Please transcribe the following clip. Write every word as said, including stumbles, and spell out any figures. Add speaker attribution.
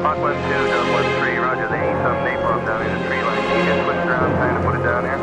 Speaker 1: Mach one two, Delta one three, roger. They need some napalm down in the tree line. Can you just switch around, kind of put it down here?